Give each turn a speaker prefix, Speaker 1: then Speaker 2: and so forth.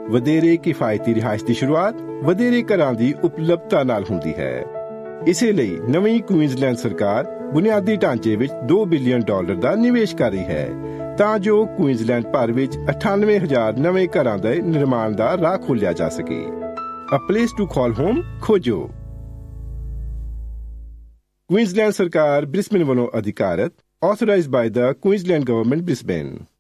Speaker 1: ਵਧੇਰੇ ਕਿਫਾਇਤੀ ਰਿਹਾਇਸ਼ ਦੀ ਸ਼ੁਰੂਆਤ ਵਧੇਰੇ ਘਰਾਂ ਦੀ ਉਪਲਬਧਤਾ ਨਾਲ ਹੁੰਦੀ ਹੈ। ਇਸੇ ਲਈ ਨਵੀਂ ਕੁਈਨਜ਼ਲੈਂਡ ਸਰਕਾਰ ਬੁਨਿਆਦੀ ਢਾਂਚੇ ਵਿੱਚ $2 ਬਿਲੀਅਨ ਦਾ ਨਿਵੇਸ਼ ਕਰ ਰਹੀ ਹੈ, ਤਾਂ ਜੋ ਕੁਈਨਜ਼ਲੈਂਡ ਭਰ ਵਿੱਚ 98,000 ਨਵੇਂ ਘਰਾਂ ਦੇ ਨਿਰਮਾਣ ਦਾ ਰਾਹ ਖੋਲ੍ਹਿਆ ਜਾ ਸਕੇ। A place to call home ਖੋਜੋ। ਕੁਈਨਜ਼ਲੈਂਡ ਸਰਕਾਰ ਬ੍ਰਿਸਬੇਨ ਵੱਲੋਂ ਅਧਿਕਾਰਤ, authorized by the Queensland Government, Brisbane।